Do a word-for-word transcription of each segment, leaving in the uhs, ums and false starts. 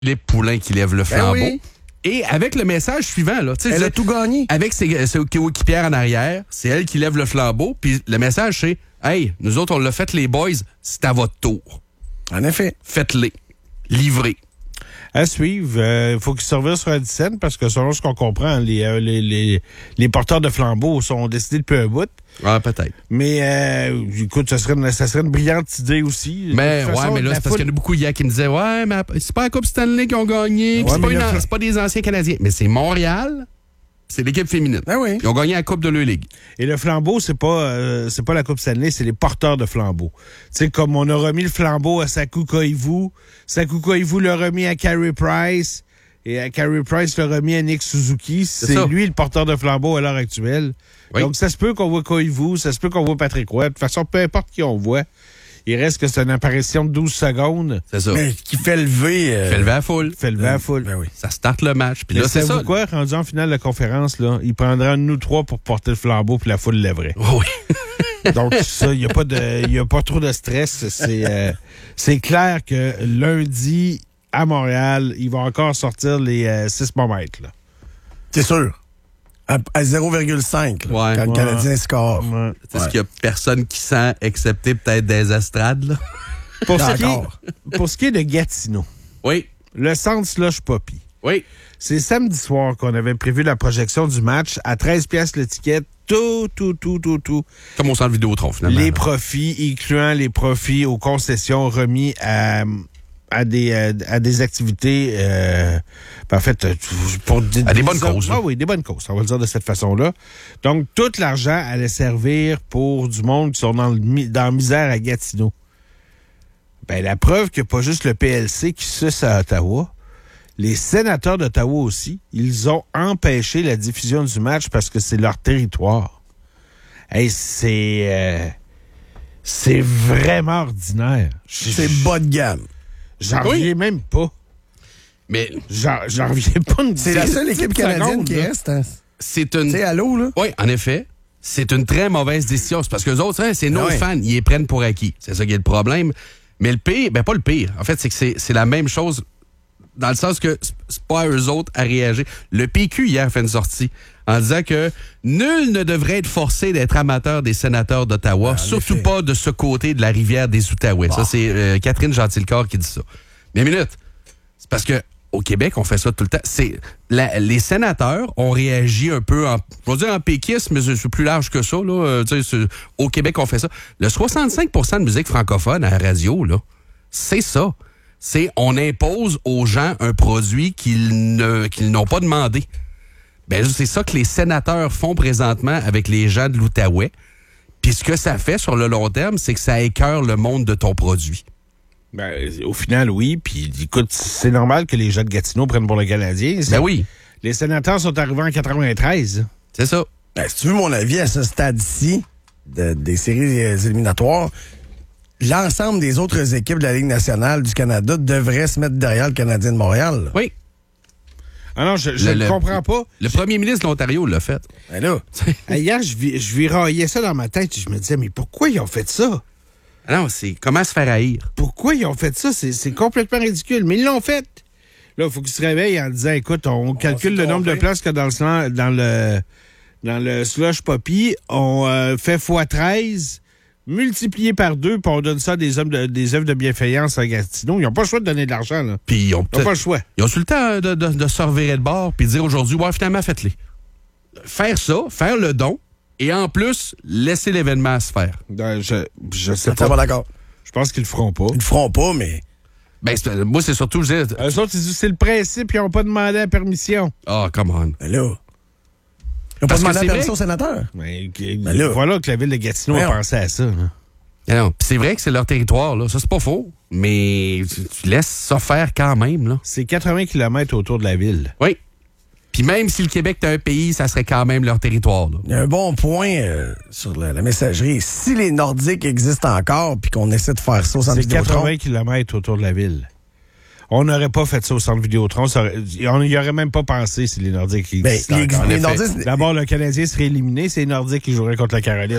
Les poulains qui lèvent le flambeau. Ben oui. Et avec le message suivant, là, elle a tout gagné. Avec ses, ses coéquipières en arrière, c'est elle qui lève le flambeau, puis le message c'est « Hey, nous autres, on l'a fait, les boys, c'est à votre tour. » En effet. Faites-les. Livrez. À suivre, il euh, faut qu'ils surveillent sur la scène parce que selon ce qu'on comprend, les, euh, les, les, les porteurs de flambeaux sont décidés depuis un bout. Ah, peut-être. Mais euh, écoute, ça serait, une, ça serait une brillante idée aussi. Mais ouais, mais là, c'est parce qu'il y en a beaucoup hier qui me disaient « Ouais, mais c'est pas la Coupe Stanley qui ont gagné, ouais, c'est, pas une, fl- c'est pas des anciens Canadiens. » Mais c'est Montréal, c'est l'équipe féminine. Ah oui. Ils ont gagné la Coupe de leur ligue. Et le flambeau, c'est pas euh, c'est pas la Coupe Stanley, c'est les porteurs de flambeau. Tu sais, comme on a remis le flambeau à Saku Koivu, Saku Koivu l'a remis à Carey Price, et à Carey Price l'a remis à Nick Suzuki. C'est, c'est lui le porteur de flambeau à l'heure actuelle. Oui. Donc, ça se peut qu'on voit Koivu, ça se peut qu'on voit Patrick Roy. De toute façon, peu importe qui on voit, il reste que c'est une apparition de douze secondes. C'est ça. Mais qui fait lever... Euh... Fait lever à foule. Fait lever à foule. Ben oui. Ça starte le match. Puis là, c'est ça. quoi, rendu en finale de conférence, là, il prendra nous trois pour porter le flambeau puis la foule lèverait. Oui. Donc, ça, il n'y a pas de, il y a pas trop de stress. C'est, euh, c'est clair que lundi, à Montréal, il va encore sortir les euh, sismomètres, là. C'est sûr. À, à zéro virgule cinq, là, ouais, quand ouais. le Canadien score. Ouais. C'est ouais. ce qu'il n'y a personne qui sent, excepté peut-être des estrades, là. Pour, ce qui est, pour ce qui est de Gatineau, oui. le centre Slush Poppy. Oui. C'est samedi soir qu'on avait prévu la projection du match à treize piastres l'étiquette. Tout, tout, tout, tout, tout. Comme au centre Vidéotron, finalement. Les profits, incluant les profits aux concessions remis à, à, des, à des activités, euh, en fait, pour des, à des bonnes causes. Ah oui, des bonnes causes, on va le dire de cette façon-là. Donc, tout l'argent allait servir pour du monde qui sont dans, le, dans la misère à Gatineau. Ben, la preuve qu'il n'y a pas juste le P L C qui suce à Ottawa. Les sénateurs d'Ottawa aussi, ils ont empêché la diffusion du match parce que c'est leur territoire. Hey, c'est... Euh, c'est vraiment ordinaire. C'est bas de gamme. J'en oui. reviens même pas. Mais... J'en, j'en reviens pas. Une c'est la seule équipe canadienne secondes, qui là. reste. Hein. C'est une... C'est à l'eau, là? Oui, en effet. C'est une très mauvaise décision. C'est parce que les autres, hein, c'est nos ouais. fans. Ils les prennent pour acquis. C'est ça qui est le problème. Mais le pire, ben pas le pire. En fait, c'est que c'est, c'est la même chose... Dans le sens que c'est pas à eux autres à réagir. Le P Q, hier, fait une sortie en disant que nul ne devrait être forcé d'être amateur des sénateurs d'Ottawa, ah, surtout effet. Pas de ce côté de la rivière des Outaouais. Bah. Ça, c'est euh, Catherine Gentilcorps qui dit ça. Mais minute, c'est parce que au Québec, on fait ça tout le temps. C'est la, les sénateurs ont réagi un peu en, je vais dire en péquisme, mais c'est, c'est plus large que ça. Là. Euh, tu sais, au Québec, on fait ça. Le soixante-cinq pour cent de musique francophone à la radio, là, c'est ça. C'est on impose aux gens un produit qu'ils, ne, qu'ils n'ont pas demandé. Ben, c'est ça que les sénateurs font présentement avec les gens de l'Outaouais. Puis ce que ça fait sur le long terme, c'est que ça écœure le monde de ton produit. Ben, au final, oui. Puis écoute, c'est normal que les gens de Gatineau prennent pour le Canadien. C'est... Ben oui. Les sénateurs sont arrivés en quatre-vingt-treize. C'est ça. Ben, si tu veux mon avis à ce stade-ci, de, des séries éliminatoires, l'ensemble des autres équipes de la Ligue nationale du Canada devraient se mettre derrière le Canadien de Montréal. Là. Oui. Ah non, je ne comprends pas. Le je... premier ministre de l'Ontario l'a fait. Ben là. Hier, je, vis, je viraillais ça dans ma tête. Je me disais, mais pourquoi ils ont fait ça? Ah non, c'est comment se faire haïr. Pourquoi ils ont fait ça? C'est, c'est complètement ridicule. Mais ils l'ont fait. Là, il faut qu'ils se réveillent en disant, écoute, on, on calcule le nombre de places que dans le, dans le, dans le Slush Poppy. On euh, fait fois treize. Multiplié par deux, puis on donne ça à des, hommes de, des œuvres de bienfaillance à Gatineau. Ils n'ont pas le choix de donner de l'argent. Là. Puis ils ont, ils n'ont pas le choix. Ils ont su le temps de, de, de se revirer de bord puis de dire aujourd'hui, ouais, finalement, faites-les. Faire ça, faire le don, et en plus, laisser l'événement se faire. Ben, je, je sais pas. pas. D'accord. Je pense qu'ils le feront pas. Ils le feront pas, mais... Ben, c'est, moi, c'est surtout... Je dis, eux autres, c'est le principe, ils n'ont pas demandé la permission. Ah, oh, come on. Ben là... Ils n'ont pas demandé la permission au sénateur. Mais, ben là, voilà que la ville de Gatineau a pensé à ça. Hein. Non, c'est vrai que c'est leur territoire, là. Ça, c'est pas faux. Mais tu, tu laisses ça faire quand même, là. C'est quatre-vingts kilomètres autour de la ville. Oui. Puis même si le Québec est un pays, ça serait quand même leur territoire, là. Il y a un bon point euh, sur la, la messagerie. Si les Nordiques existent encore puis qu'on essaie de faire ça au centre C'est quatre-vingts kilomètres autour de la ville. On n'aurait pas fait ça au centre Vidéotron. Ça aurait, on n'y aurait même pas pensé si les Nordiques qui Ben, existaient les, encore. les Nordiques, D'abord, le Canadien serait éliminé. C'est les Nordiques qui joueraient contre la Caroline.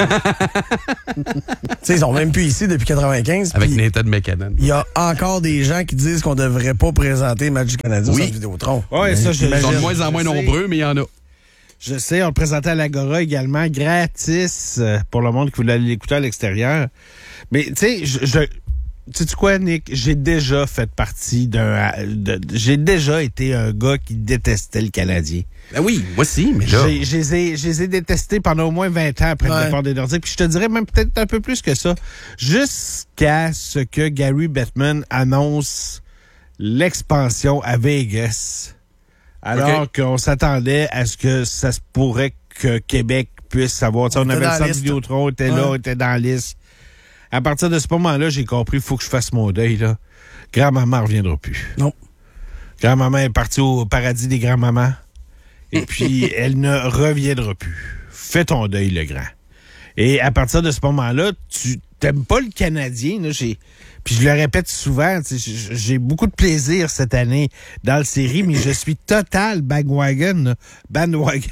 tu sais, ils sont même plus ici depuis quatre-vingt-quinze. Avec puis Nathan McKinnon. il y a encore des gens qui disent qu'on devrait pas présenter le match du Canadien Oui. sur Vidéotron. Oui, Ben, ça, je- Ils sont de je- moins en moins je sais. nombreux, mais il y en a. Je sais, on le présentait à l'Agora également, gratis, euh, pour le monde qui voulait aller l'écouter à l'extérieur. Mais, tu sais, je... je tu sais quoi, Nick? J'ai déjà fait partie d'un... de- j'ai déjà été un gars qui détestait le Canadien. Ben oui, moi aussi, mais là... J'ai- Je les ai, je les ai détestés pendant au moins vingt ans après Ouais. le départ des Nordiques. Puis je te dirais même peut-être un peu plus que ça. Jusqu'à ce que Gary Bettman annonce l'expansion à Vegas. Alors OK. qu'on s'attendait à ce que ça se pourrait que Québec puisse savoir. Tu sais, on était avait dans le la centre liste. Vidéotron, était là, Ouais. était dans la liste. À partir de ce moment-là, j'ai compris, il faut que je fasse mon deuil, là. Grand-maman ne reviendra plus. Non. Grand-maman est partie au paradis des grands-mamans. Et puis, elle ne reviendra plus. Fais ton deuil, le grand. Et à partir de ce moment-là, tu t'aimes pas le Canadien, là. J'ai... Puis je le répète souvent, tu sais, j'ai j'ai beaucoup de plaisir cette année dans la série, mais je suis total bandwagon. là. Bandwagon.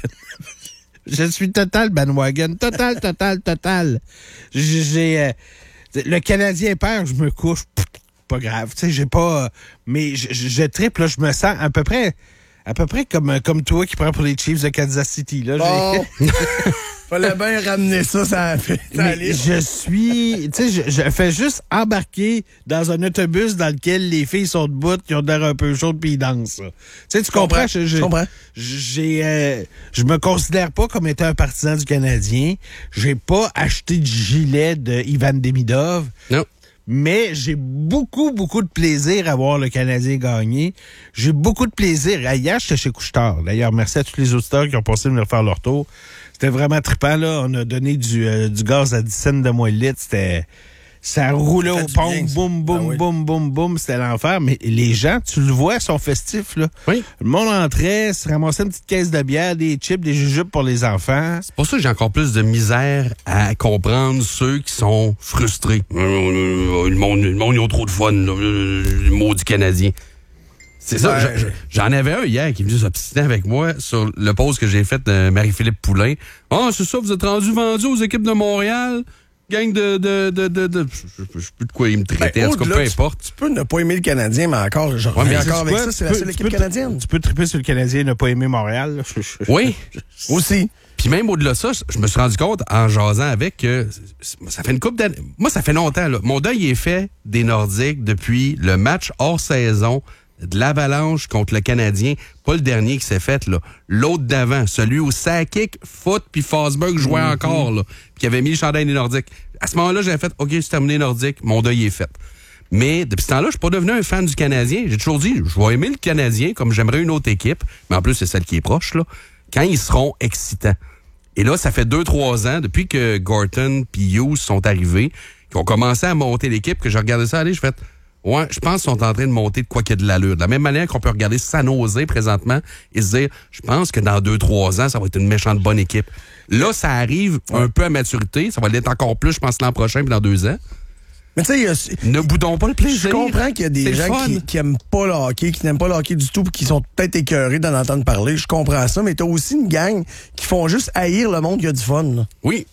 Je suis total bandwagon. Total, total, total. J'ai... j'ai, euh, le Canadien perd, je me couche. Pff, pas grave. Tu sais, j'ai pas... euh, mais je, je, je tripe, là, je me sens à peu près... À peu près comme, comme toi qui prends pour les Chiefs de Kansas City. Là. Bon. J'ai- Fallait bien ramener ça, ça a fait. ça Mais allait. je suis... Tu sais, je, je fais juste embarquer dans un autobus dans lequel les filles sont debout, qui ont l'air un peu chaudes, puis ils dansent. Tu sais, tu comprends? Je, je, Je comprends. j'ai, euh, je me considère pas comme étant un partisan du Canadien. J'ai pas acheté du gilet de Ivan Demidov. Non. Mais j'ai beaucoup, beaucoup de plaisir à voir le Canadien gagner. J'ai beaucoup de plaisir. Hier, j'étais chez Couche-Tard. D'ailleurs, merci à tous les auditeurs qui ont passé venir faire leur tour. C'était vraiment trippant, là. On a donné du, euh, du gaz à dix cents de moins le litre. C'était... Ça roulait Ça fait au du pompe, bien, ça. boum, boum, Ah oui. boum, boum, boum. C'était l'enfer. Mais les gens, tu le vois, sont festifs, là. Oui. Le monde entrait, se ramassait une petite caisse de bière, des chips, des jujubes pour les enfants. C'est pour ça que j'ai encore plus de misère à comprendre ceux qui sont frustrés. Euh, Le monde, le monde, ils ont trop de fun, là, le maudit Canadien. C'est ça. Ouais. je- je- J'en avais un hier qui me dit obstiné avec moi sur le post que j'ai fait de Marie-Philippe Poulain. Ah, oh, c'est ça, vous êtes rendu vendu aux équipes de Montréal? Gang de... de, de, de, de- Je je- je sais plus de quoi il me traitait. Ben, en tout cas, au-delà, peu tu- importe. Tu peux ne pas aimer le Canadien, mais encore, je Ouais, reviens mais encore avec Quoi? ça, c'est Tu la peux- seule tu équipe peux- canadienne. Tu peux triper sur le Canadien et ne pas aimer Montréal. là. Oui. Aussi. Puis même au-delà de ça, je me suis rendu compte en jasant avec que ça fait une couple d'années. Moi, ça fait longtemps. Là. Mon deuil est fait des Nordiques depuis le match hors saison de l'Avalanche contre le Canadien. Pas le dernier qui s'est fait, là. L'autre d'avant, celui où Sakic, Foot puis Forsberg jouaient Mm-hmm. encore, là. Puis qui avait mis le chandail des Nordiques. À ce moment-là, j'avais fait, OK, c'est terminé Nordique, mon deuil est fait. Mais depuis ce temps-là, je suis pas devenu un fan du Canadien. J'ai toujours dit, je vais aimer le Canadien comme j'aimerais une autre équipe. Mais en plus, c'est celle qui est proche, là. Quand ils seront excitants. Et là, ça fait deux, trois ans, depuis que Gorton puis Hughes sont arrivés, qui ont commencé à monter l'équipe, que j'ai regardé ça aller, je fais, ouais, je pense qu'ils sont en train de monter de quoi qu'il y a de l'allure. De la même manière qu'on peut regarder San Jose présentement et se dire, je pense que dans deux, trois ans, ça va être une méchante bonne équipe. Là, ça arrive un peu à maturité. Ça va l'être encore plus, je pense, l'an prochain puis dans deux ans. Mais tu sais, il y a- Ne boudons pas le je plaisir. comprends qu'il y a C'est des le gens fun. qui, qui aiment pas le hockey, qui n'aiment pas le hockey du tout, puis qui sont peut-être écœurés d'en entendre parler. Je comprends ça, mais t'as aussi une gang qui font juste haïr le monde qui a du fun. Là. Oui.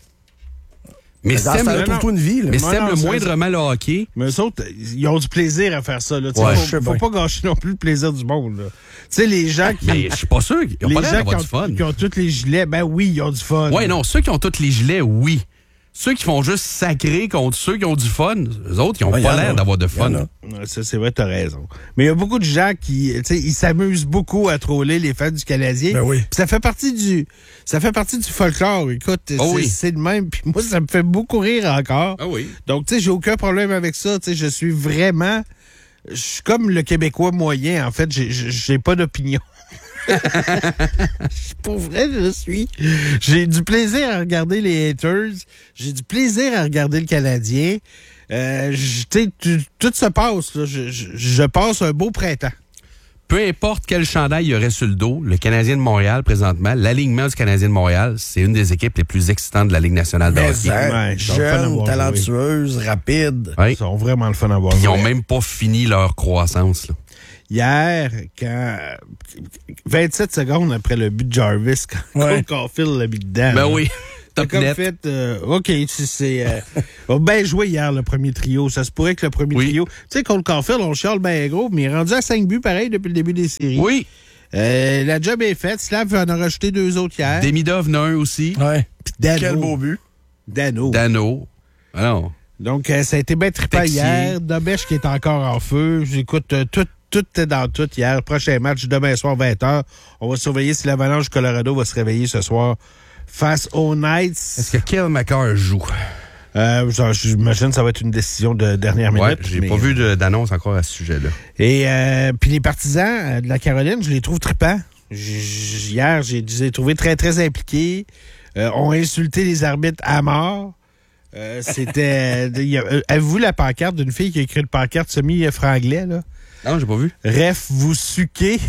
Mais si Dans t'aimes ça, le, pour tout une vie. Là. mais si Ouais, t'aimes non, le c'est- moindrement le hockey, Mais eux autres, ils ont du plaisir à faire ça. Là. Tu sais, Ouais, faut je sais faut bien. pas gâcher non plus le plaisir du monde. là. Tu sais, les gens qui... mais je suis pas sûr. Ils ont les pas l'air gens d'avoir qui du fun. ont, qui ont tous les gilets, ben oui, ils ont du fun. Ouais, non, ceux qui ont tous les gilets, oui. Ceux qui font juste sacrer contre ceux qui ont du fun, eux autres, ils ont Ouais, y pas en a. l'air d'avoir de Y en fun. a. Ouais, ça, c'est vrai, t'as raison. Mais il y a beaucoup de gens qui, tu sais, ils s'amusent beaucoup à troller les fans du Canadien. Ben oui. Puis ça fait partie du, ça fait partie du folklore. Écoute, Oh c'est, oui. c'est le même. Puis moi, ça me fait beaucoup rire encore. Ah oui. Donc, tu sais, j'ai aucun problème avec ça. Tu sais, je suis vraiment, je suis comme le Québécois moyen. En fait, j'ai, j'ai j'ai pas d'opinion. Pour vrai, je suis. J'ai du plaisir à regarder les haters. J'ai du plaisir à regarder le Canadien. Euh, je- tu sais, tu- tout se passe. Là. Je, je, je passe un beau printemps. Peu importe quel chandail il y aurait sur le dos, le Canadien de Montréal, présentement, l'alignement du Canadien de Montréal, c'est une des équipes les plus excitantes de la Ligue nationale de Mais hockey. hein, Ouais, ils sont le fun à jeune, voir talentueuse, rapide. Ouais. Ils sont vraiment le fun à voir. Ils ont jouer. même pas fini leur croissance. Là. hier, quand vingt-sept secondes après le but de Jarvis, quand Ouais. Cole Caulfield l'a mis dedans. Ben là. oui. T'as Top comme net. fait, euh, OK, c'est... c'est euh, on a bien joué hier, le premier trio. Ça se pourrait que le premier Oui. trio... Tu sais, Cole Caulfield, on chiale bien gros, mais il est rendu à cinq buts pareil depuis le début des séries. Oui. Euh, la job est faite. Slav en a rajouté deux autres hier. Demidov en a un aussi. Ouais. Puis Dano. Quel beau but. Dano. Dano. Alors. Donc, euh, ça a été bien trippant Texier. hier. Dobesch qui est encore en feu. J'écoute euh, tout, tout est dans tout hier. Prochain match demain soir, vingt heures. On va surveiller si l'Avalanche du Colorado va se réveiller ce soir face aux Knights. Est-ce que Kyle McCarr joue? Euh, genre, j'imagine que ça va être une décision de dernière minute. Ouais, j'ai mais- pas vu de- d'annonce encore à ce sujet-là. Et euh, puis les partisans euh, de la Caroline, je les trouve trippants. J- j- Hier, j'ai- je les ai trouvés très, très impliqués. Euh, ont insulté les arbitres à mort. Euh, C'était... il y a- euh, Avez-vous vu la pancarte d'une fille qui a écrit une pancarte semi-franglais, là? Non, j'ai pas vu. Ref, vous suquez.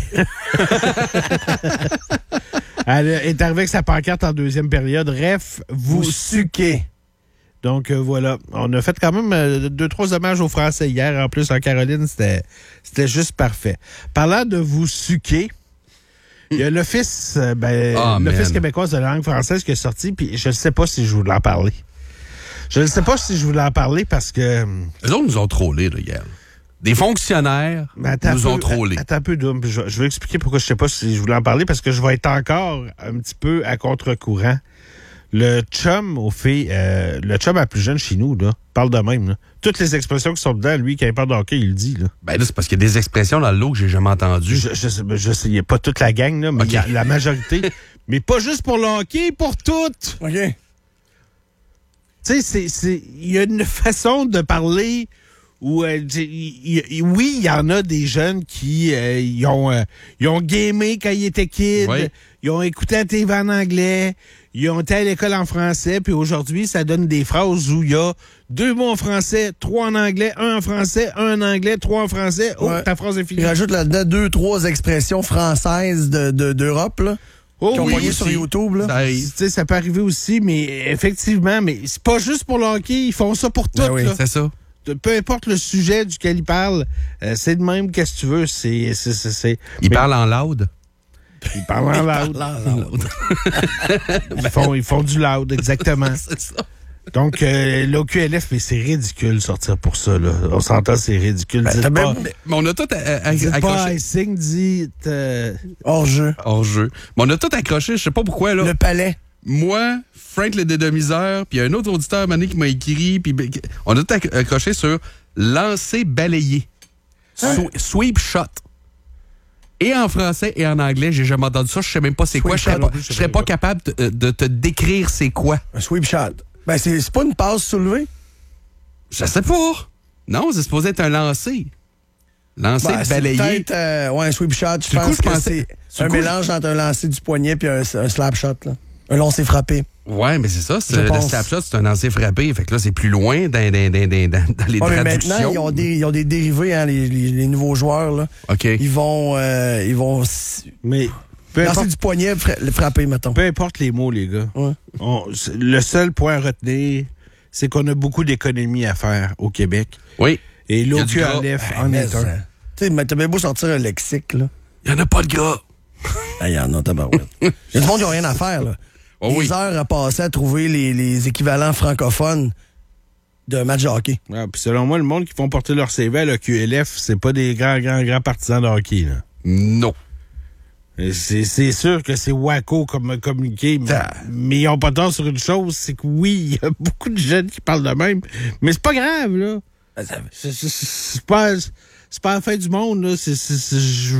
Elle est arrivée avec sa pancarte en deuxième période. Ref, vous, Vous suquez. Donc, euh, voilà. On a fait quand même euh, deux, trois hommages aux Français hier. En plus, en Caroline, c'était, c'était juste parfait. Parlant de vous suquer, il y a l'Office, euh, ben, Ah, l'Office man. québécois de la langue française qui est sorti, puis je ne sais pas si je voulais en parler. Je ne sais pas si je voulais en parler parce que... Eux autres nous ont trollés, là, hier. Des fonctionnaires Mais attends nous un ont peu, trollés. Attends un peu, Doom. Je, je vais expliquer pourquoi je sais pas si je voulais en parler, parce que je vais être encore un petit peu à contre-courant. Le chum aux filles, euh, le chum à plus jeune chez nous, là, parle de même. Là. Toutes les expressions qui sont dedans, lui, quand il parle de hockey, il le dit. Là. Ben là, c'est parce qu'il y a des expressions dans le lot que j'ai jamais entendues. Je, je, sais- je sais, il n'y a pas toute la gang, là, mais Ok. il y a la majorité. Mais pas juste pour le hockey, pour toutes. OK. Tu sais, c'est, c'est, il y a une façon de parler où, euh, tu sais, il- il- oui, il y en a des jeunes qui euh, ils ont, euh, ils ont gamé quand ils étaient kids, Oui. ils ont écouté la T V en anglais, ils ont été à l'école en français, puis aujourd'hui, ça donne des phrases où il y a deux mots en français, trois en anglais, un en français, un en anglais, trois en français. Oh, Ouais. ta phrase est finie. Il rajoute là-dedans deux, trois expressions françaises de, de- d'Europe, là, Oh, qui ont oui, pogné aussi. sur YouTube, là. Ça arrive. Tu sais, ça peut arriver aussi, mais effectivement, mais c'est pas juste pour le hockey, ils font ça pour tout. Ben oui. là. C'est ça. Peu importe le sujet duquel il parle, euh, c'est de même, qu'est-ce que tu veux. C'est, c'est, c'est, c'est- Ils mais- parlent en loud. Ils parlent en loud. Ils font, ils font du loud, exactement. C'est ça. Donc, euh, l'O Q L F, mais c'est ridicule de sortir pour ça. Là. On s'entend, c'est ridicule. Ben, Dites t'as pas, bien- Mais on a tout à- à- dites pas accroché. icing, dites... euh, Hors jeu. Hors jeu. Mais on a tout accroché, je sais pas pourquoi, là. Le palais. Moi, Frank le dédomiseur, puis un autre auditeur mané qui m'a écrit, puis ben, on a tout acc- accroché sur lancer balayé. Sw- Sweep shot. Et en français et en anglais, j'ai jamais entendu ça. Je sais même pas c'est quoi. Je serais shot, pas, non plus, je je serais sais pas pas. capable de, de te décrire c'est quoi. Un sweep shot. Ben, c'est, c'est pas une passe soulevée. Je sais pas. Non, c'est supposé être un lancer. Lancer Ben, c'est balayé. peut-être euh, ouais, un sweep shot. Je Du coup, pense je que pensais- c'est du un coup, mélange entre un lancer du poignet et un, un slap shot. Là. Un lancer frappé. Ouais, mais c'est ça. c'est- Je le pense. slap shot, c'est un lancer frappé. Fait que là, c'est plus loin dans, dans, dans, dans, dans- dans les Ouais, mais traductions. maintenant, ils ont des, ils ont des dérivés, hein, les, les, les nouveaux joueurs. Là. OK. Ils vont, euh, ils vont s- mais peu lancer importe, du poignet, fra- le frapper, mettons. peu importe les mots, les gars. Ouais. On- c'est- le seul point à retenir, c'est qu'on a beaucoup d'économies à faire au Québec. Oui. Et y a du l'O Q L F en Mais, est un. euh, Tu sais, mais t'as bien beau sortir un lexique, là. Il y en a pas de gras. Ah, il y en a, tabarouette. Il y a du monde qui n'a rien à faire, là. Oh Des oui. heures à passer à trouver les, les équivalents francophones d'un match de hockey. Ah, puis selon moi, le monde qui font porter leur C V à l'O Q L F, c'est pas des grands, grands, grands partisans de hockey. Là. Non. Et C'est, c'est sûr que c'est wacko comme communiqué, mais, Ah. mais ils ont pas tort sur une chose, c'est que oui, il y a beaucoup de jeunes qui parlent de même, mais c'est pas grave, là. C'est, c'est- c'est pas, c'est pas la fin du monde, là. C'est, c'est, c'est- je-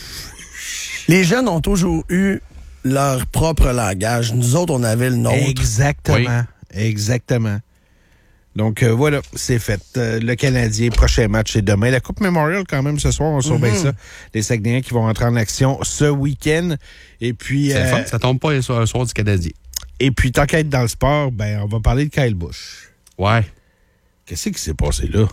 Les jeunes ont toujours eu leur propre langage. Nous autres, on avait le nôtre. Exactement. Exactement. Donc, euh, voilà, c'est fait. Euh, le Canadien, prochain match, c'est demain. La Coupe Memorial, quand même, ce soir, on surveille ça. Les Saguenayens qui vont entrer en action ce week-end. Et puis, C'est le euh, fun, ça tombe pas sur un soir du Canadien. et puis tant qu'à être dans le sport, ben, on va parler de Kyle Busch. Ouais. Qu'est-ce qui s'est passé là?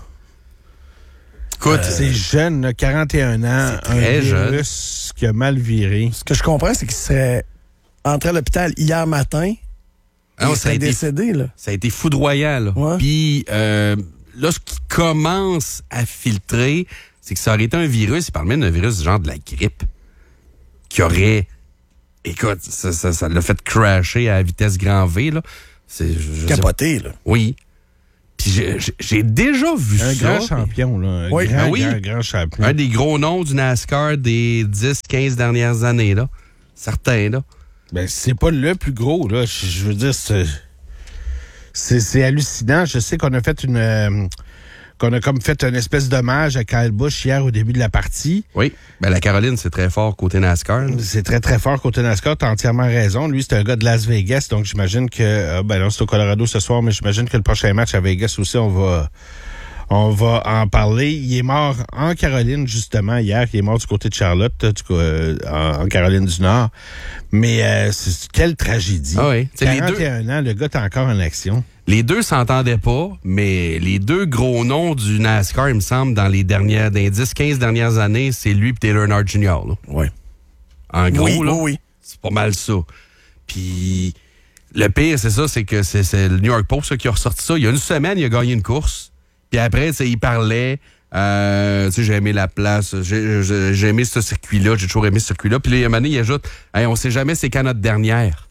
Écoute, C'est jeune, là, quarante et un ans, c'est un très virus qui a mal viré. Ce que je comprends, c'est qu'il serait entré à l'hôpital hier matin. ah non, il ça, a serait été, décédé, là. ça a été foudroyant. Là. Ouais. Puis euh, là, ce qui commence à filtrer, c'est que ça aurait été un virus, il parle même d'un virus genre de la grippe, qui aurait, écoute, ça, ça, ça l'a fait crasher à vitesse grand V, là. C'est, je, Capoté, là. Oui. Puis j'ai, j'ai déjà vu un ça. Un grand champion, là. Un oui. grand, Ah oui. grand, grand champion. Un des gros noms du NASCAR des dix quinze dernières années, là. Certains, là. Ben, c'est pas le plus gros, là. Je, je veux dire, c'est, c'est, c'est hallucinant. Je sais qu'on a fait une... Euh, qu'on a comme fait une espèce d'hommage à Kyle Busch hier au début de la partie. Oui. Ben, la Caroline, c'est très fort côté NASCAR. Là. C'est très, très fort côté NASCAR. T'as entièrement raison. Lui, c'est un gars de Las Vegas, donc j'imagine que... Euh, ben non, c'est au Colorado ce soir, mais j'imagine que le prochain match à Vegas aussi, on va... On va en parler. Il est mort en Caroline, justement, hier. Il est mort du côté de Charlotte, du coup, euh, en, en Caroline du Nord. Mais euh, c'est, quelle tragédie. Ah oui. quarante et un ans, le gars est encore en action. Les deux s'entendaient pas, mais les deux gros noms du NASCAR, il me semble, dans les dernières, dans les dix quinze dernières années, c'est lui et Taylor Earnhardt junior Là. Oui. En gros, oui, là, oui, oui. c'est pas mal ça. Puis le pire, c'est ça, c'est que c'est, c'est le New York Post ça, qui a ressorti ça. Il y a une semaine, il a gagné une course. Puis après, tu sais, il parlait, euh, tu sais, j'ai aimé la place, j'ai, j'ai, j'ai aimé ce circuit-là, j'ai toujours aimé ce circuit-là. Puis là, il y a un moment donné, il ajoute, hey, on sait jamais c'est quand notre dernière.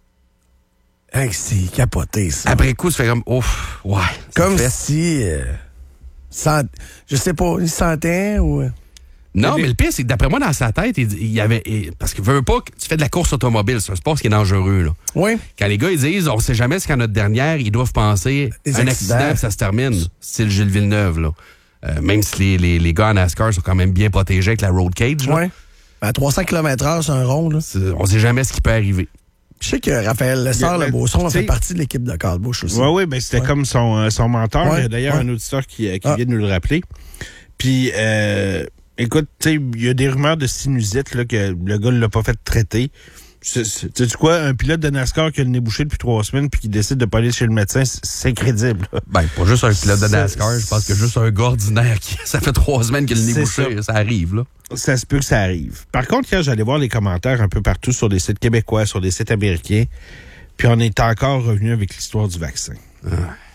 Hey, c'est capoté, ça. Après coup, ça fait comme, ouf, ouais. Comme fait... si... Euh, sent, je sais pas, il sentait ou... Non, mais le pire, c'est que d'après moi, dans sa tête, il, il y avait... Il, parce qu'il veut pas que tu fais de la course automobile, c'est un sport qui est dangereux, là. Oui. Quand les gars, ils disent, on sait jamais c'est quand notre dernière, ils doivent penser Des à un accidents. accident, puis ça se termine. Style Gilles Villeneuve, là. Euh, même si les, les, les gars en NASCAR sont quand même bien protégés avec la road cage, là. Oui. À trois cents kilomètres heure, c'est un rond, là. C'est, on sait jamais ce qui peut arriver. Je sais que Raphaël Lessard, Yeah, le Beauson, a fait t'sais- partie de l'équipe de Kyle Busch aussi. Oui, oui, ben c'était Ouais. comme son, euh, son mentor. Ouais, Il y a d'ailleurs ouais. un auditeur qui, euh, qui Ah. vient de nous le rappeler. Puis, euh, écoute, tu sais, il y a des rumeurs de sinusite, là, que le gars ne l'a pas fait traiter. Tu sais quoi, un pilote de NASCAR qui a le nez bouché depuis trois semaines puis qui décide de pas aller chez le médecin, c'est, c'est crédible. Là. Ben, pas juste un pilote de C'est- NASCAR, je pense que juste un gars ordinaire qui, ça fait trois semaines qu'il est le nez C'est bouché, ça. ça arrive, là. Ça se peut que ça arrive. Par contre, hier, j'allais voir les commentaires un peu partout sur des sites québécois, sur des sites américains, puis on est encore revenu avec l'histoire du vaccin. Ah.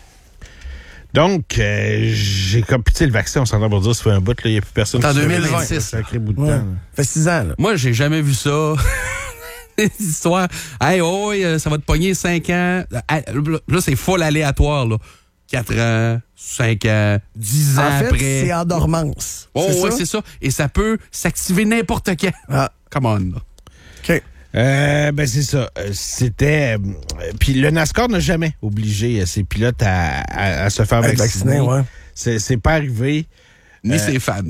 Donc, euh, j'ai comme... Tu sais, le vaccin, on s'entend pour dire, ça fait un bout, là, il n'y a plus personne C'est en qui se deux mille réveille, vingt-six, ça, sacré bout de Ouais. temps. là. Ça fait six ans, là. Moi, j'ai jamais vu ça. Des histoires. Hey, oh, oui, euh, ça va te pogner cinq ans. Hey, là, c'est full aléatoire, là. quatre ans, cinq ans, dix ans En fait, après. c'est en dormance. Oh, c'est ouais, ça? c'est ça. Et ça peut s'activer n'importe quand. Ah, Come on, là. OK. Euh, ben, c'est ça. Euh, C'était... euh, Puis le NASCAR n'a jamais obligé euh, ses pilotes à, à, à se faire Être vacciner. vacciné, ouais. C'est, c'est pas arrivé. Ni Euh, ses fans.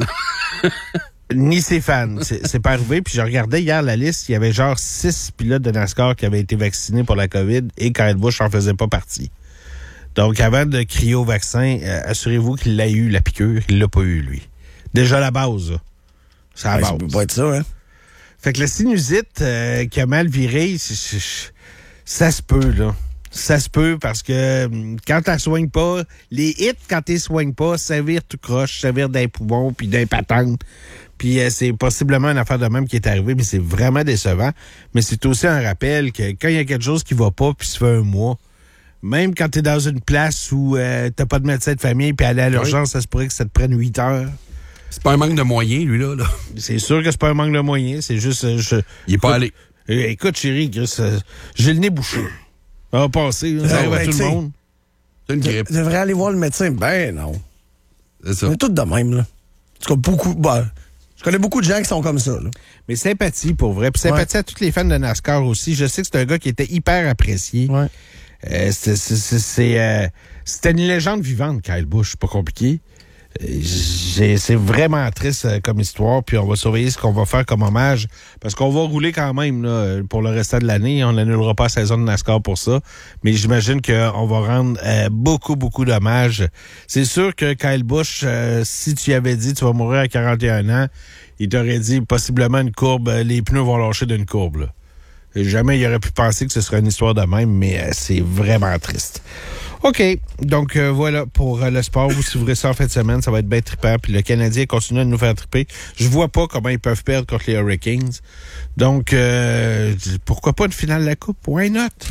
Ni ses fans. C'est, c'est pas arrivé. Puis je regardais hier la liste, il y avait genre six pilotes de NASCAR qui avaient été vaccinés pour la COVID et Kyle Busch en faisait pas partie. Donc, avant de crier au vaccin, euh, assurez-vous qu'il l'a eu, la piqûre. Il l'a pas eu, lui. Déjà, la base, là. C'est la Ouais, ça base. peut pas être ça, hein? Fait que la sinusite euh, qui a mal viré, c'est- c'est- ça se peut, là. Ça se peut parce que hum, quand t'as soignes pas, les hits, quand t'es soignes pas, ça vire tout croche, ça vire d'un poumon puis d'un patente. Puis euh, c'est possiblement une affaire de même qui est arrivée, mais c'est vraiment décevant. Mais c'est aussi un rappel que quand il y a quelque chose qui va pas puis ça fait un mois, même quand t'es dans une place où euh, t'as pas de médecin de famille puis aller à l'urgence, ça se pourrait que ça te prenne huit heures. C'est pas un manque de moyens, lui, là. là. C'est sûr que c'est pas un manque de moyens, c'est juste... euh, je- Il est pas allé. Euh, écoute, chérie, Chris, euh, j'ai le nez bouché. Ça va passer, là, ça Ouais, arrive à ben, tout tu le sais. monde. C'est une Tu grippe. devrais aller voir le médecin. Ben non. C'est ça. On est tous de même, là. En tout cas, beaucoup... Ben, je connais beaucoup de gens qui sont comme ça, là. Mais sympathie, pour vrai. Puis sympathie à tous les fans de NASCAR aussi. Je sais que c'est un gars qui était hyper apprécié. Ouais. Euh, c'est, c'est, c'est, c'est, euh, c'était une légende vivante, Kyle Busch. Pas compliqué. Euh, j'ai- c'est vraiment triste euh, comme histoire. Puis on va surveiller ce qu'on va faire comme hommage. Parce qu'on va rouler quand même là, euh, pour le restant de l'année. On n'annulera pas la saison de NASCAR pour ça. Mais j'imagine qu'on va rendre euh, beaucoup, beaucoup d'hommages. C'est sûr que Kyle Busch, euh, si tu y avais dit tu vas mourir à quarante et un ans, il t'aurait dit possiblement une courbe, euh, les pneus vont lâcher d'une courbe. Là. Et jamais il aurait pu penser que ce serait une histoire de même, mais euh, c'est vraiment triste. OK, donc euh, voilà pour euh, le sport. Vous suivrez ça en fin de semaine, ça va être bien trippant. Puis le Canadien continue de nous faire tripper. Je vois pas comment ils peuvent perdre contre les Hurricanes. Donc, euh, pourquoi pas une finale de la Coupe? Why not?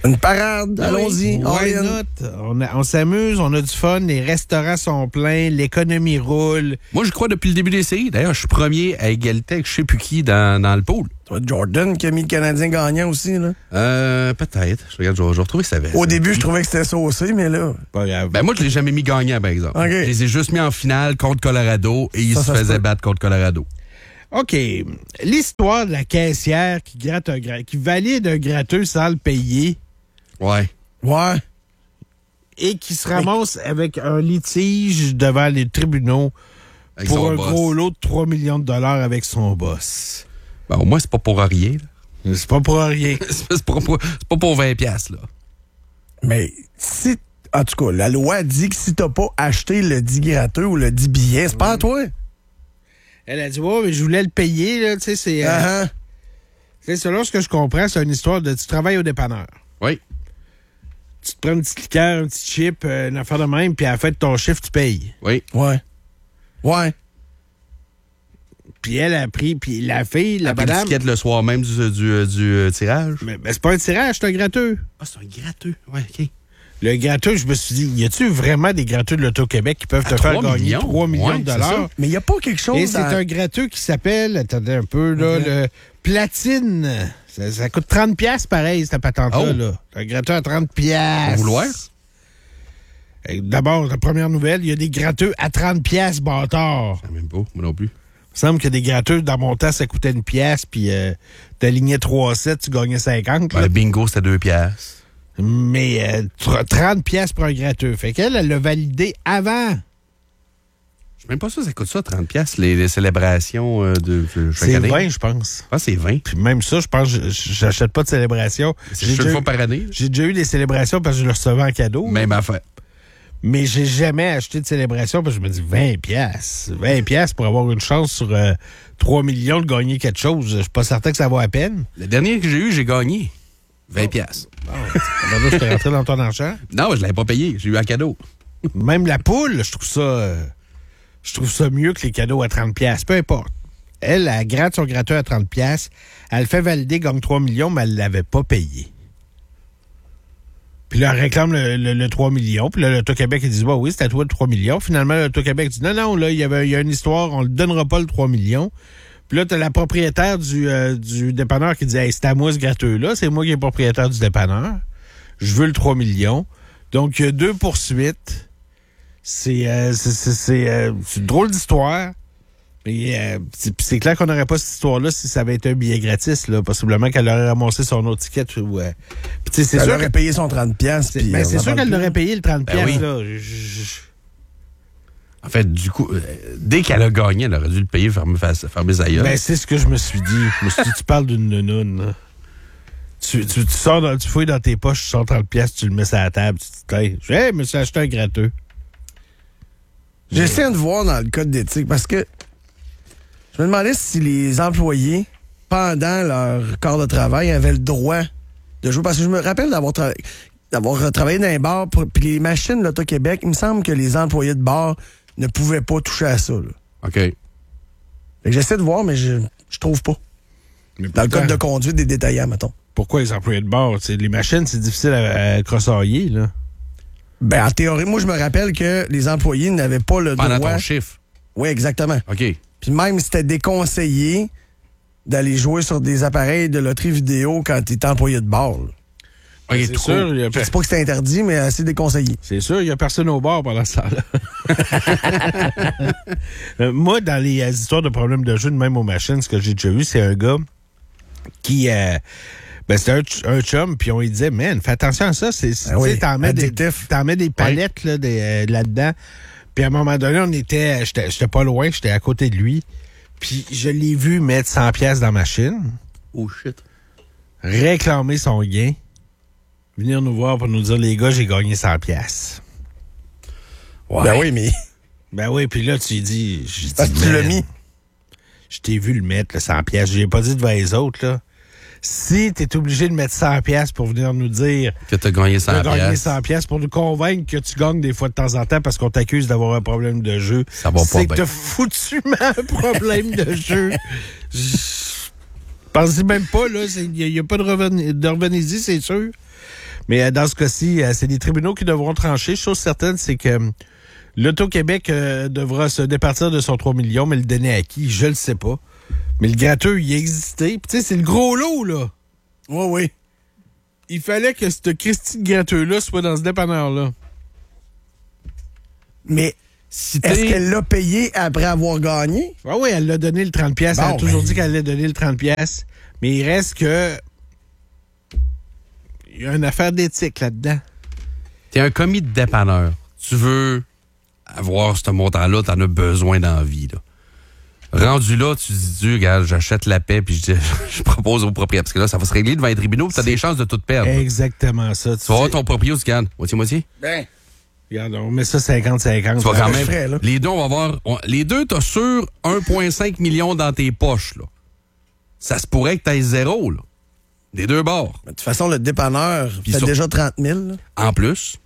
Une parade, allons-y. Oui, why all in. not? On, a- on s'amuse, on a du fun, les restaurants sont pleins, l'économie roule. Moi, je crois depuis le début des séries. D'ailleurs, je suis premier à égalité avec je sais plus qui dans, dans le pool. Toi, Jordan qui a mis le Canadien gagnant aussi. Là. Euh, peut-être. Je regarde, je vais je vais retrouver ça. Au début, je trouvais que c'était saucé, mais là... Pas grave. Ben moi, je l'ai jamais mis gagnant, par exemple. OK. Je les ai juste mis en finale contre Colorado et ils Ça, se ça se faisaient peut. battre contre Colorado. OK. L'histoire de la caissière qui gratte un gra- qui valide un gratteux sans le payer Ouais. Ouais. et qui se ramasse avec un litige devant les tribunaux Avec pour son un boss. gros lot de trois millions de dollars avec son boss. Ben, au moins, c'est pas pour rien. là. C'est pas pour rien. C'est pas pour, c'est pas pour vingt piastres, là. Mais si... En tout cas, la loi dit que si t'as pas acheté le dit gratteux ou le dit billet, c'est pas à toi. Elle a dit, ouais, mais je voulais le payer, là, tu sais, c'est... euh, Uh-huh. tu sais, selon ce que je comprends, c'est une histoire de... Tu travailles au dépanneur. Oui. Tu te prends une petite liqueur, un petit chip, euh, une affaire de même, puis à la fin de ton chiffre, tu payes. Oui. Ouais. Ouais. Puis elle a pris, puis la fille, la Après madame... l'étiquette le soir même du, du, du, euh, tirage. Mais, mais c'est pas un tirage, c'est un gratteux. Ah, c'est un gratteux. Ouais, OK. Le gratteux, je me suis dit, y a-tu vraiment des gratteux de l'Auto-Québec qui peuvent te À faire trois gagner millions? trois millions Ouais, de c'est dollars? ça. Mais il n'y a pas quelque chose... Et c'est dans- un gratteux qui s'appelle, attendez un peu, là, Ok. le platine. Ça, ça coûte trente piastres pareil, cette patente-là. Oh. Là. Un gratteux à trente piastres. Au vouloir? Et D'abord, la première nouvelle, il y a des gratteux à trente piastres, bâtard. Ah, même pas, moi non plus. Il me semble que des gratteux, dans mon temps, ça coûtait une pièce, puis euh, t'alignais trois sept, tu gagnais cinquante. Ben, là. le bingo, c'était deux piastres. Mais euh, tr- trente piastres pour un gratteux. Fait qu'elle, elle l'a validé avant. Je suis même pas sûr que ça coûte ça, trente piastres, les, les célébrations euh, de, de chaque C'est année. vingt, je pense. Ah, c'est vingt. Puis même ça, je pense que je- j'achète pas de célébration. C'est J'ai juste une déjà, fois par année. j'ai déjà eu des célébrations parce que je le recevais en cadeau. Même affaire. Mais j'ai jamais acheté de célébration parce que je me dis vingt piastres. vingt piastres pour avoir une chance sur euh, trois millions de gagner quelque chose. Je suis pas certain que ça vaut à peine. Le dernier que j'ai eu, j'ai gagné. vingt piastres. Bon, je suis rentré dans ton argent. Non, je l'avais pas payé. J'ai eu un cadeau. Même la poule, je trouve ça euh, je trouve ça mieux que les cadeaux à trente piastres. Peu importe. Elle, elle gratte son gratteux à trente piastres. Elle le fait valider, gagne trois millions, mais elle l'avait pas payé. Puis là, elle réclame le, le- le trois millions. Puis là, l'Auto-Québec, ils disent, bah oui, c'est à toi le trois millions. Finalement, l'Auto-Québec dit, non, non, là, il y avait, il y a une histoire, on ne donnera pas le trois millions. Puis là, t'as la propriétaire du, euh, du dépanneur qui dit, hey, c'est à moi ce gratteux-là, c'est moi qui est propriétaire du dépanneur. Je veux le trois millions. Donc, il y a deux poursuites. C'est, euh, c'est, c'est, c'est, euh, c'est une drôle d'histoire. Mais euh, c'est, c'est clair qu'on n'aurait pas cette histoire-là si ça avait été un billet gratis, là. Possiblement qu'elle aurait ramassé son autre ticket. Ou, euh, puis, tu sais, c'est Elle sûr aurait que- payé son trente piastres. c'est, puis ben, on c'est en sûr parle qu'elle plus. aurait payé le trente Ben piastres, oui. là. Je- je- En fait, du coup, euh, dès qu'elle a gagné, elle aurait dû le payer, fermer, fermer sa gueule. Ben, c'est ce que je me suis dit. Je me suis dit, tu parles d'une nounoune, là. Tu, tu, tu sors dans, tu fouilles dans tes poches, tu sors trente piastres, tu le mets sur la table, tu te dis, hey, hey, je me suis acheté un gratteux. J'essaie de voir dans le code d'éthique parce que je me demandais si les employés, pendant leur corps de travail, avaient le droit de jouer. Parce que je me rappelle d'avoir, tra- d'avoir travaillé dans un bar, pour- puis les machines de l'Auto-Québec, il me semble que les employés de bar ne pouvaient pas toucher à ça. Là. OK. Fait que j'essaie de voir, mais je, je trouve pas. Mais Dans le pourtant, code de conduite des détaillants, mettons. Pourquoi les employés de bord? T'sais, les machines, c'est difficile à, à crossailler, là. Ben, en théorie, moi, je me rappelle que les employés n'avaient pas le Pendant droit. ton chiffre. Oui, exactement. OK. Puis même, c'était déconseillé d'aller jouer sur des appareils de loterie vidéo quand tu es employé de bar. là. OK, c'est trop. sûr, il y a Je dis pas que c'est interdit, mais assez déconseillé. C'est sûr, il n'y a personne au bar pendant ce temps-là. Euh, Moi, dans les euh, histoires de problèmes de jeu, de même aux machines, ce que j'ai déjà vu, c'est un gars qui... Euh, ben, c'était un, ch- un chum, puis on lui disait, man, fais attention à ça. C'est, c'est- Ben oui, tu sais, t'en mets des, addictif. t'en mets des palettes là, des, euh, là-dedans. Puis à un moment donné, on était... J'étais, j'étais pas loin, j'étais à côté de lui. Puis je l'ai vu mettre cent piastres dans la machine, Oh, shit. réclamer son gain, venir nous voir pour nous dire, les gars, j'ai gagné cent piastres. Ouais. Ben oui, mais Ben oui, puis là, tu lui dis... j'ai parce dit, que tu l'as man, mis. Je t'ai vu le mettre, le cent piastres. Je l'ai pas dit devant les autres, là. Si t'es obligé de mettre cent piastres pour venir nous dire Que t'as gagné que cent t'as gagné piastres. cent piastres pour nous convaincre que tu gagnes des fois de temps en temps parce qu'on t'accuse d'avoir un problème de jeu. Ça va pas C'est que bien. t'as foutument un problème de jeu. Je- Pensez même pas, là. Il n'y a, y a pas de revenu, de revenu-y, c'est sûr. Mais euh, dans ce cas-ci, euh, c'est les tribunaux qui devront trancher. Chose certaine, c'est que euh, l'Auto-Québec euh, devra se départir de son trois millions, mais le donner à qui? Je le sais pas. Mais le gratteux, il existait. Puis tu sais, c'est le gros lot, là. Oui, oui. Il fallait que ce Christy de gratteux-là soit dans ce dépanneur-là. Mais Si est-ce t'es- qu'elle l'a payé après avoir gagné? Ah oui, elle l'a donné le trente piastres. Bon, elle a toujours ben- dit qu'elle allait donner le trente piastres. Mais il reste que... Il y a une affaire d'éthique là-dedans. T'es un commis de dépanneur. Tu veux avoir ce montant-là, t'en as besoin dans la vie, là. Rendu là, tu dis, Dieu, regarde, j'achète la paix, puis je, dis- je propose au propriétaire. Parce que là, ça va se régler devant les tribunaux, puis t'as des chances de tout perdre. Exactement ça. Tu vas avoir ton propriétaire, tu gagnes. Moitié-moitié. Ben, Regarde, on met ça cinquante cinquante. Tu vas quand je même. ferais, là. Les deux, on va avoir. on- les deux, t'as sûr un virgule cinq million dans tes poches, là. Ça se pourrait que t'aies zéro, là. Des deux bords. de toute façon, le dépanneur Puis fait sur- déjà trente mille là, En plus.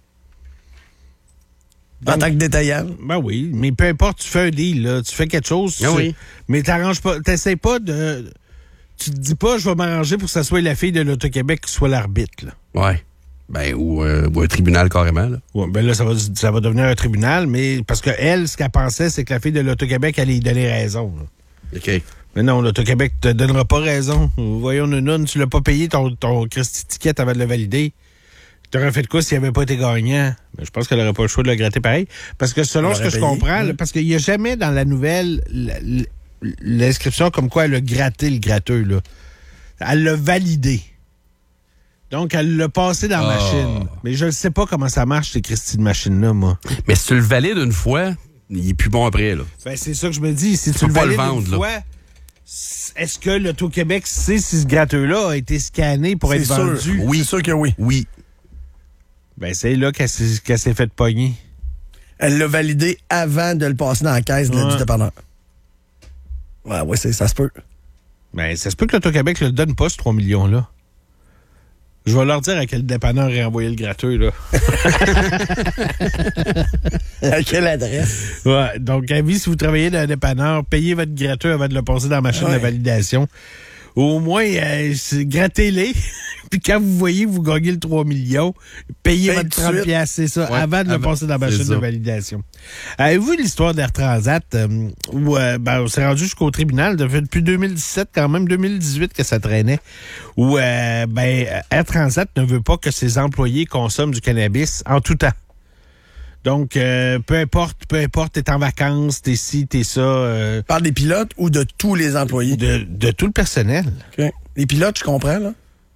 en tant que détaillant. Ben oui, mais peu importe, tu fais un deal, là, tu fais quelque chose. Ah tu- oui. Mais t'arranges pas, t'essayes pas de... Tu te dis pas, je vais m'arranger pour que ça soit la fille de l'Auto-Québec qui soit l'arbitre, là. Ouais. Ben, ou, euh, ou un tribunal carrément, là. Ouais, ben là, ça va, ça va devenir un tribunal, mais parce que elle, ce qu'elle pensait, c'est que la fille de l'Auto-Québec allait y donner raison, là. OK. Mais non, l'Auto-Québec te donnera pas raison. Voyons, Nounoun, tu l'as pas payé ton, ton Christy ticket avant de le valider. T'aurais fait de quoi s'il avait pas été gagnant? Ben, je pense qu'elle n'aurait pas le choix de le gratter pareil. Parce que selon Elle ce que aurait je payé, comprends, oui. là, parce qu'il n'y a jamais dans la nouvelle l- l- l'inscription comme quoi elle a gratté le gratteux, là. Elle l'a validé. Donc, elle l'a passé dans la Ah. machine. Mais je ne sais pas comment ça marche, ces Christy de machine-là, moi. Mais si tu le valides une fois, il est plus bon après, là. Ben, c'est ça que je me dis. Si tu, peux le pas le valides vendre, une là. fois, est-ce que l'Auto-Québec sait si ce gratteux-là a été scanné pour être C'est sûr. vendu? Oui. C'est sûr que oui. Oui. Ben, c'est là qu'elle s'est, qu'elle s'est fait pogner. Elle l'a validé avant de le passer dans la caisse de- Ouais. du dépanneur. Ouais, ouais, c'est, ça se peut. Ben, ça se peut que l'Auto-Québec le donne pas, ce trois millions-là. Je vais leur dire à quel dépanneur a envoyé le gratteux, là. À quelle adresse? Ouais, donc, avis, si vous travaillez dans un dépanneur, payez votre gratteux avant de le passer dans la machine Ouais. de validation. Au moins, euh, c'est- grattez-les. Puis quand vous voyez que vous gagnez le trois millions, payez Paye votre tout de trente suite. piastres, c'est ça, Ouais, avant de le avant- passer dans la c'est machine de ça. validation. Avez-vous l'histoire d'Air Transat euh, où euh, ben, on s'est rendu jusqu'au tribunal depuis, depuis deux mille dix-sept, quand même deux mille dix-huit que ça traînait, où euh, ben, Air Transat ne veut pas que ses employés consomment du cannabis en tout temps. Donc, euh, peu importe, peu importe, t'es en vacances, t'es ci, t'es ça, euh, Par des pilotes ou de tous les employés? de, de tout le personnel. OK. Les pilotes, je comprends, là.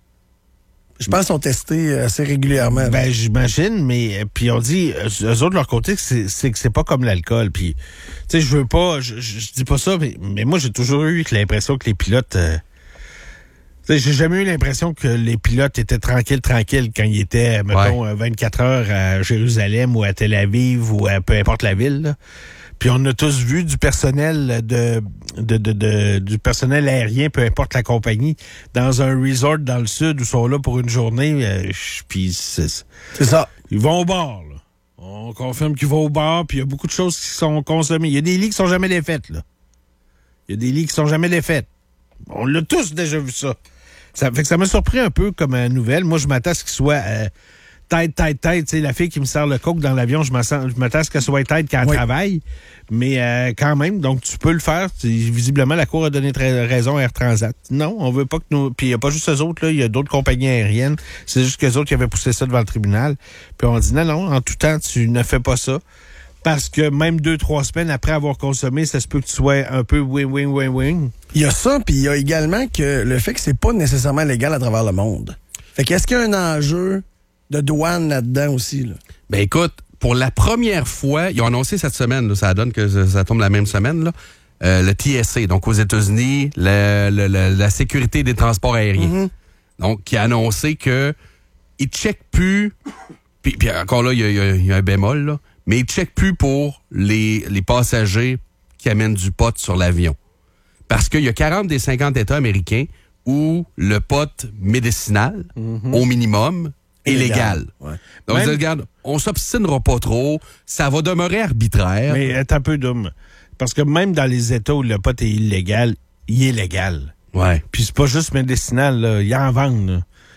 Je pense qu'ils sont testés assez régulièrement. là. Ben, j'imagine, mais euh, puis on dit, euh, eux autres de leur côté, que c'est, c'est que c'est pas comme l'alcool. Puis, tu sais, je veux pas, je, je, je dis pas ça, mais, mais moi j'ai toujours eu l'impression que les pilotes, euh, tu sais, j'ai jamais eu l'impression que les pilotes étaient tranquilles, tranquilles quand ils étaient, mettons, euh, vingt-quatre heures à Jérusalem ou à Tel Aviv ou à peu importe la ville. Là. Puis on a tous vu du personnel de, de, de, de- du personnel aérien, peu importe la compagnie, dans un resort dans le sud où ils sont là pour une journée. Euh, puis c'est- C'est ça. ils vont au bar, là. On confirme qu'ils vont au bar, puis il y a beaucoup de choses qui sont consommées. Il y a des lits qui sont jamais défaites, là. Il y a des lits qui sont jamais défaites. On l'a tous déjà vu ça. Ça fait que ça m'a surpris un peu comme euh, nouvelle. Moi, je m'attends à ce qu'il soit euh, tête, tête, tête. Tu sais, la fille qui me sert le coke dans l'avion, je m'attends je m'attends à ce qu'elle soit tête quand elle Oui. travaille. Mais euh, quand même, donc tu peux le faire. Tu- visiblement, la Cour a donné très raison à Air Transat. Non, on veut pas que nous... Puis il n'y a pas juste eux autres, là. Il y a d'autres compagnies aériennes. C'est juste qu'eux autres qui avaient poussé ça devant le tribunal. Puis on dit non, non, en tout temps, tu ne fais pas ça. Parce que même deux, trois semaines après avoir consommé, ça se peut que tu sois un peu wing, wing, wing, wing. Il y a ça, puis il y a également que le fait que c'est pas nécessairement légal à travers le monde. Fait qu'est-ce qu'il y a un enjeu de douane là-dedans aussi, là? Ben écoute, pour la première fois, ils ont annoncé cette semaine, là, ça donne que ça, ça tombe la même semaine, là, euh, le T S A, donc aux États-Unis, la, la, la, la sécurité des transports aériens. Mhm. Donc, qui a annoncé que ils checkent plus, puis, puis encore là, il y a, il y a- il y a un bémol, là, mais ils checkent plus pour les, les passagers qui amènent du pot sur l'avion. Parce qu'il y a quarante des cinquante États américains où le pot médicinal, au minimum, est Illégal. légal. Ouais. Donc, Même- vous dites, regarde, on s'obstinera pas trop, ça va demeurer arbitraire. Mais c'est un peu dumb. Parce que même dans les États où le pot est illégal, il est légal. Ouais. Puis c'est pas juste médicinal, là. Ils en vendent, là.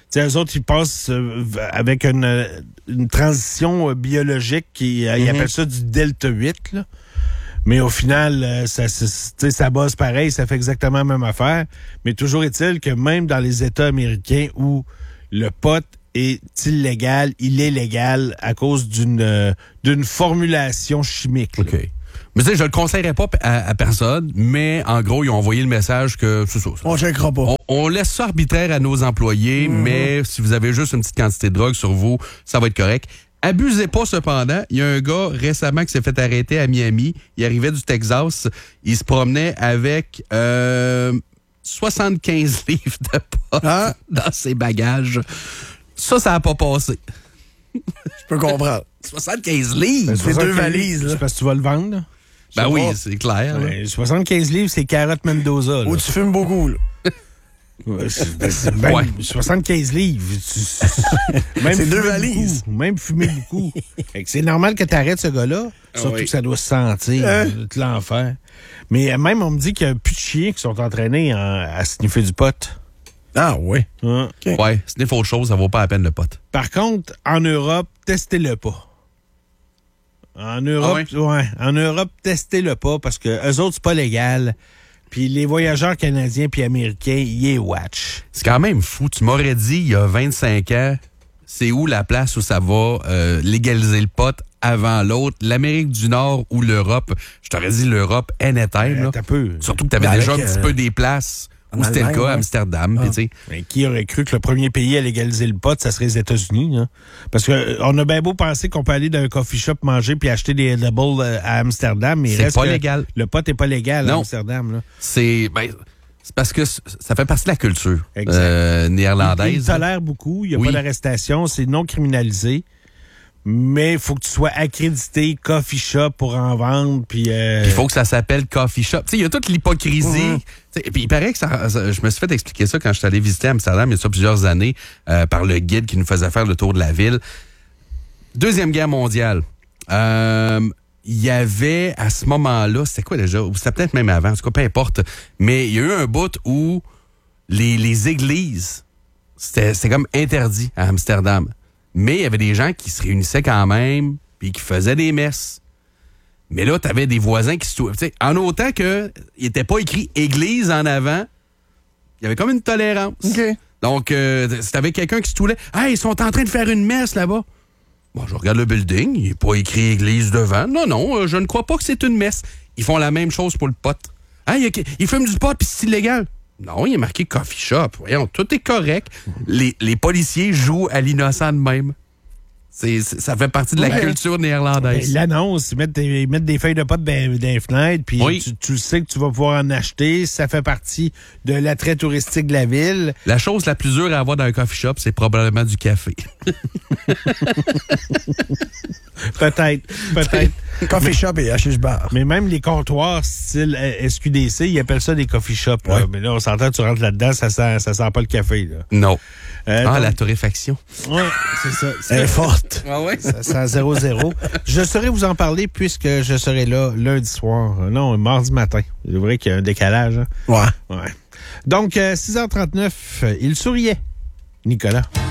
sais, eux autres, ils passent euh, avec une, une transition euh, biologique, qui, euh, mm-hmm. ils appellent ça du delta huit, là. Mais au final, euh, ça, ça, ça bosse pareil, ça fait exactement la même affaire. Mais toujours est-il que même dans les États américains où le pot est illégal, il est légal à cause d'une euh, d'une formulation chimique. Là. OK. Mais tu sais, je le conseillerais pas à, à personne, mais en gros, ils ont envoyé le message que c'est ça. ça on ne checkera pas. On, on laisse ça arbitraire à nos employés, mmh. mais si vous avez juste une petite quantité de drogue sur vous, ça va être correct. Abusez pas cependant. Il y a un gars récemment qui s'est fait arrêter à Miami. Il arrivait du Texas. Il se promenait avec euh, soixante-quinze livres de pot ah. dans ses bagages. Ça, ça n'a pas passé. Je peux comprendre. soixante-quinze livres? Ben, c'est deux valises. Là. C'est parce que tu vas le vendre, là? Ben oui, c'est clair. Ouais, soixante-quinze livres, c'est carotte Mendoza. Là. Ou tu fumes beaucoup, là. Ouais, c'est, c'est même ouais. soixante-quinze livres. Tu, même c'est deux valises. Beaucoup, même fumer beaucoup. C'est normal que tu arrêtes ce gars-là. Ah surtout oui. que ça doit se sentir. Hein? Tout l'enfer. Mais même, on me dit qu'il y a plus de chiens qui sont entraînés en, à sniffer du pot. Ah oui. Hein? Okay. Ouais, sniffer autre chose, ça vaut pas la peine le pot. Par contre, en Europe, testez-le pas. En Europe, ah ouais? Ouais, en Europe, testez-le pas parce que eux autres, c'est pas légal. Puis les voyageurs canadiens puis américains, ils est watch. C'est quand même fou. Tu m'aurais dit, il y a vingt-cinq ans, c'est où la place où ça va euh, légaliser le pot avant l'autre? L'Amérique du Nord ou l'Europe? Je t'aurais dit l'Europe anytime. Là. Euh, peu. Surtout que tu avais déjà un petit euh... peu des places où c'était le cas, ouais. Amsterdam. Ah. Pis, mais qui aurait cru que le premier pays à légaliser le pot, ça serait les États-Unis? Hein? Parce que on a bien beau penser qu'on peut aller dans un coffee shop manger puis acheter des edibles à Amsterdam, mais il reste pas que légal. Le pot n'est pas légal non. à Amsterdam. Là. C'est, ben, c'est parce que ça fait partie de la culture euh, néerlandaise. Il tolère beaucoup, il n'y a oui. pas d'arrestation, c'est non criminalisé. Mais il faut que tu sois accrédité coffee shop pour en vendre. Puis euh... il faut que ça s'appelle coffee shop. Il y a toute l'hypocrisie. Mm-hmm. Puis il paraît que ça, ça... Je me suis fait expliquer ça quand je suis allé visiter Amsterdam il y a ça plusieurs années euh, par le guide qui nous faisait faire le tour de la ville. Deuxième guerre mondiale. Euh, il y avait à ce moment-là, c'était quoi déjà? C'était peut-être même avant, en tout cas, peu importe. Mais il y a eu un bout où les, les églises, c'était, c'était comme interdit à Amsterdam. Mais il y avait des gens qui se réunissaient quand même, puis qui faisaient des messes. Mais là, tu avais des voisins qui se... T'sais, en autant qu'il n'était pas écrit « église » en avant, il y avait comme une tolérance. Okay. Donc, euh, si t'avais quelqu'un qui se toulait, « Hey, ils sont en train de faire une messe là-bas. » Bon, je regarde le building, il n'est pas écrit « église » devant. Non, non, euh, je ne crois pas que c'est une messe. Ils font la même chose pour le pot. « Hey, ils fument du pot, puis c'est illégal. » Non, il est marqué coffee shop. Voyons, tout est correct. Les, les policiers jouent à l'innocent de même. C'est, c'est, ça fait partie de la ouais. culture néerlandaise. L'annonce, ils mettent des, ils mettent des feuilles de pot dans, dans les fenêtres, puis oui. tu, tu sais que tu vas pouvoir en acheter. Ça fait partie de l'attrait touristique de la ville. La chose la plus dure à avoir dans un coffee shop, c'est probablement du café. peut-être, peut-être. Coffee shop et hashish bar. Mais même les comptoirs style S Q D C, ils appellent ça des coffee shops. Ouais. Là. Mais là, on s'entend, tu rentres là-dedans, ça sent, ça sent pas le café. Là. Non. Euh, ah, donc, la torréfaction. Oui, c'est ça. Elle est forte. Ah ouais? Ça sent zéro zéro. Je saurais vous en parler puisque je serai là lundi soir. Non, mardi matin. C'est vrai qu'il y a un décalage. Hein? Ouais. Ouais. Donc, euh, six heures trente-neuf, il souriait. Nicolas.